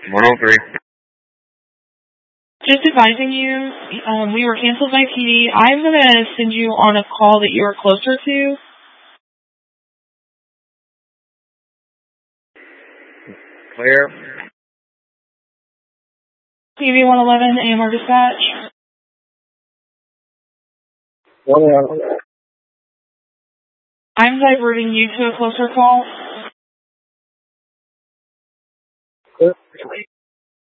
103. Just advising you, we were canceled by PD. I'm going to send you on a call that you are closer to. Clear. TV 111, AMR dispatch. 111. I'm diverting you to a closer call.